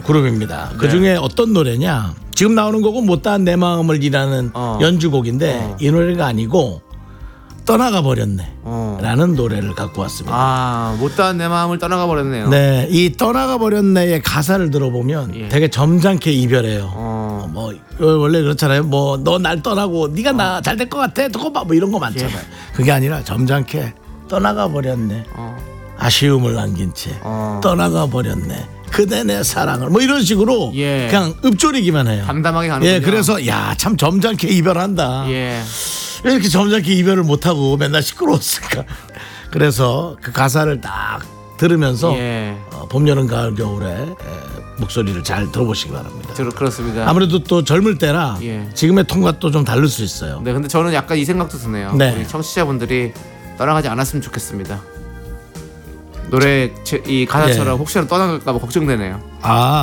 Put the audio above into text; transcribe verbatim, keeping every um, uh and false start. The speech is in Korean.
그룹입니다. 그 네. 중에 어떤 노래냐? 지금 나오는 곡은 못다한 내 마음을 이라는 어. 연주곡인데 어. 이 노래가 아니고 떠나가 버렸네 어. 라는 노래를 갖고 왔습니다. 아, 못다한 내 마음을 떠나가 버렸네요. 네, 이 떠나가 버렸네의 가사를 들어보면 예. 되게 점잖게 이별해요. 어. 어, 뭐 원래 그렇잖아요. 뭐 너 날 떠나고 네가 나 잘 될 것 같아. 두고 봐. 뭐 이런 거 많잖아요. 예. 그게 아니라 점잖게 떠나가 버렸네. 어. 아쉬움을 남긴 채 어. 떠나가 버렸네. 그대 내 사랑을 뭐 이런 식으로 예. 그냥 읊조리기만 해요. 담담하게 가는군요. 예, 그래서 야 참 점잖게 이별한다. 예. 왜 이렇게 점잖게 이별을 못하고 맨날 시끄러웠을까. 그래서 그 가사를 딱 들으면서 예. 어, 봄, 여름, 가을, 겨울에 에, 목소리를 잘 들어보시기 바랍니다. 저, 그렇습니다. 아무래도 또 젊을 때라 예. 지금의 톤과 또 좀 다를 수 있어요. 네, 근데 저는 약간 이 생각도 드네요. 네. 우리 청취자분들이 떠나가지 않았으면 좋겠습니다. 노래 제, 이 가사처럼 예. 혹시라도 떠나갈까봐 걱정되네요. 아